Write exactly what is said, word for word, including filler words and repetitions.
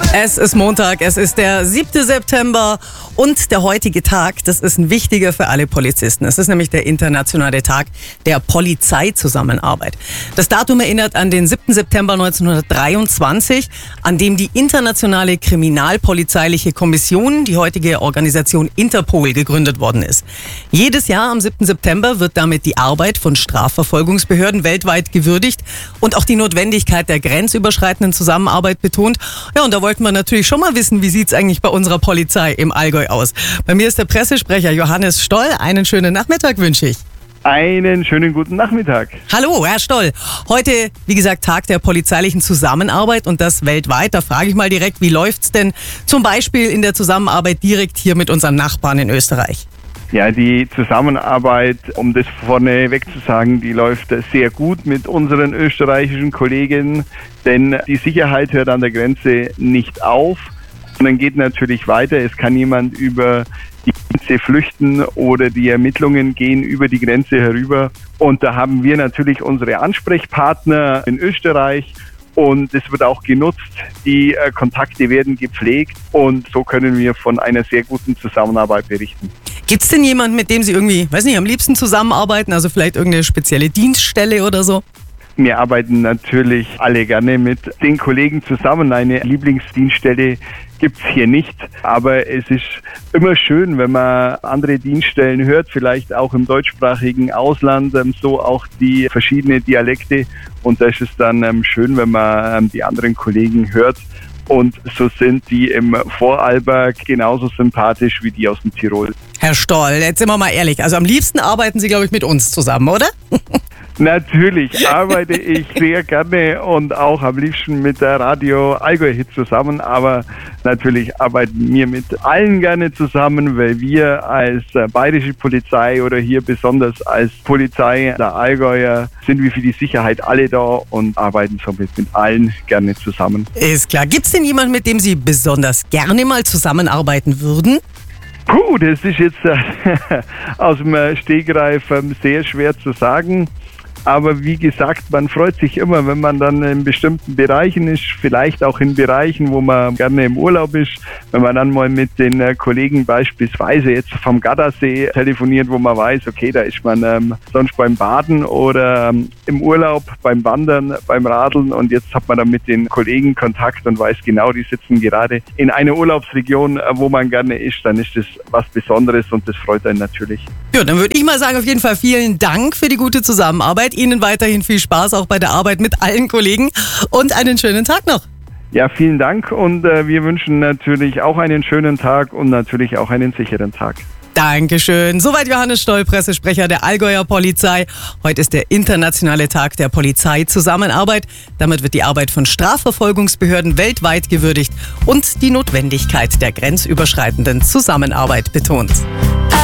Es ist Montag, es ist der siebte September und der heutige Tag, das ist ein wichtiger für alle Polizisten. Es ist nämlich der internationale Tag der Polizeizusammenarbeit. Das Datum erinnert an den siebten September neunzehnhundertdreiundzwanzig, an dem die Internationale Kriminalpolizeiliche Kommission, die heutige Organisation Interpol, gegründet worden ist. Jedes Jahr am siebten September wird damit die Arbeit von Strafverfolgungsbehörden weltweit gewürdigt und auch die Notwendigkeit der grenzüberschreitenden Zusammenarbeit betont. Ja, und da wollten wir natürlich schon mal wissen, wie sieht's eigentlich bei unserer Polizei im Allgäu aus. Bei mir ist der Pressesprecher Johannes Stoll. Einen schönen Nachmittag wünsche ich. Einen schönen guten Nachmittag. Hallo, Herr Stoll. Heute, wie gesagt, Tag der polizeilichen Zusammenarbeit und das weltweit. Da frage ich mal direkt, wie läuft's denn zum Beispiel in der Zusammenarbeit direkt hier mit unseren Nachbarn in Österreich? Ja, die Zusammenarbeit, um das vorneweg zu sagen, die läuft sehr gut mit unseren österreichischen Kollegen, denn die Sicherheit hört an der Grenze nicht auf, sondern geht natürlich weiter. Es kann jemand über die Grenze flüchten oder die Ermittlungen gehen über die Grenze herüber. Und da haben wir natürlich unsere Ansprechpartner in Österreich. Und es wird auch genutzt, die äh, Kontakte werden gepflegt und so können wir von einer sehr guten Zusammenarbeit berichten. Gibt es denn jemanden, mit dem Sie irgendwie, weiß nicht, am liebsten zusammenarbeiten, also vielleicht irgendeine spezielle Dienststelle oder so? Wir arbeiten natürlich alle gerne mit den Kollegen zusammen. Eine Lieblingsdienststelle gibt es hier nicht, aber es ist immer schön, wenn man andere Dienststellen hört, vielleicht auch im deutschsprachigen Ausland, so auch die verschiedenen Dialekte. Und da ist es dann schön, wenn man die anderen Kollegen hört. Und so sind die im Vorarlberg genauso sympathisch wie die aus dem Tirol. Herr Stoll, jetzt sind wir mal ehrlich, also am liebsten arbeiten Sie, glaube ich, mit uns zusammen, oder? Natürlich arbeite ich sehr gerne und auch am liebsten mit der Radio Allgäu-Hit zusammen, aber natürlich arbeiten wir mit allen gerne zusammen, weil wir als bayerische Polizei oder hier besonders als Polizei der Allgäuer sind wir für die Sicherheit alle da und arbeiten somit mit allen gerne zusammen. Ist klar. Gibt es denn jemanden, mit dem Sie besonders gerne mal zusammenarbeiten würden? Puh, das ist jetzt äh, aus dem Stegreif äh, sehr schwer zu sagen. Aber wie gesagt, man freut sich immer, wenn man dann in bestimmten Bereichen ist, vielleicht auch in Bereichen, wo man gerne im Urlaub ist, wenn man dann mal mit den Kollegen beispielsweise jetzt vom Gardasee telefoniert, wo man weiß, okay, da ist man ähm, sonst beim Baden oder ähm, im Urlaub, beim Wandern, beim Radeln und jetzt hat man dann mit den Kollegen Kontakt und weiß genau, die sitzen gerade in einer Urlaubsregion, wo man gerne ist, dann ist das was Besonderes und das freut einen natürlich. Ja, dann würde ich mal sagen, auf jeden Fall vielen Dank für die gute Zusammenarbeit. Ihnen weiterhin viel Spaß auch bei der Arbeit mit allen Kollegen und einen schönen Tag noch. Ja, vielen Dank und äh, wir wünschen natürlich auch einen schönen Tag und natürlich auch einen sicheren Tag. Dankeschön. Soweit Johannes Stoll, Pressesprecher der Allgäuer Polizei. Heute ist der internationale Tag der Polizeizusammenarbeit. Damit wird die Arbeit von Strafverfolgungsbehörden weltweit gewürdigt und die Notwendigkeit der grenzüberschreitenden Zusammenarbeit betont.